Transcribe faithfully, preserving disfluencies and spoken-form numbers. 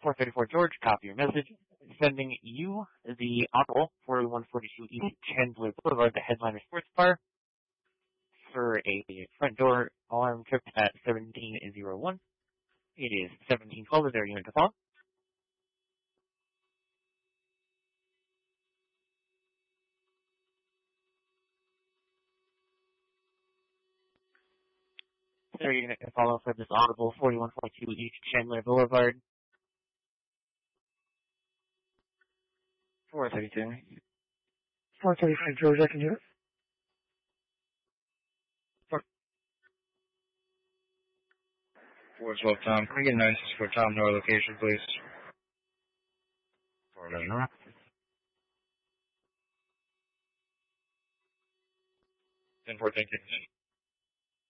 four thirty-four George, copy your message. Sending you the Audible forty-one forty-two East Chandler Boulevard, the Headliner Sports Bar, for a front door alarm trip at seventeen oh one. It is seventeen twelve, is there a unit to follow? Is there a unit to follow for this Audible forty-one forty-two East Chandler Boulevard? four thirty-two. four thirty-five George, I can do it. four twelve Tom, can I get nine six four Tom, no location, please? four eleven. ten four, thank you.